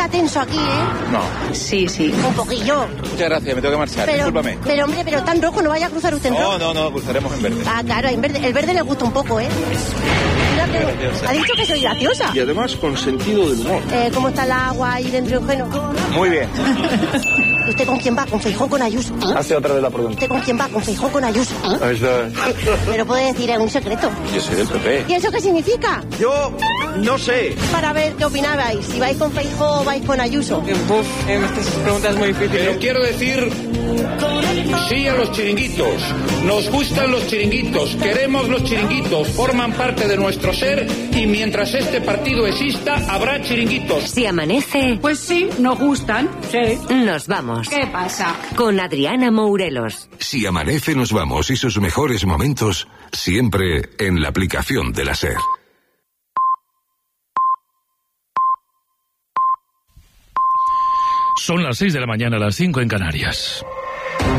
tenso aquí, ¿eh? No. Sí. Un poquillo. Muchas gracias, me tengo que marchar, discúlpame. Pero hombre, pero tan rojo, no vaya a cruzar usted en rojo. No, cruzaremos en verde. Ah, claro, en verde. El verde le gusta un poco, ¿eh? Ha dicho que soy graciosa. Y además con sentido del humor. ¿Cómo está el agua ahí dentro de Eugeno? Muy bien. ¿Usted con quién va? ¿Con Feijóo o con Ayuso? Hace otra vez la pregunta. ¿Usted con quién va? ¿Con Feijóo o con Ayuso? Pero puede decir, es un secreto. Yo soy del PP. ¿Y eso qué significa? Yo no sé. Para ver qué opinabais. Si vais con Feijóo o vais con Ayuso. Estas preguntas muy difíciles. Pero quiero decir sí a los chiringuitos. Nos gustan los chiringuitos, queremos los chiringuitos, forman parte de nuestro ser y mientras este partido exista habrá chiringuitos. Si amanece... Pues sí, nos gustan, sí. Nos vamos. ¿Qué pasa? Con Adriana Mourelos. Si amanece nos vamos y sus mejores momentos siempre en la aplicación de la SER. Son las 6 de la mañana, las 5 en Canarias.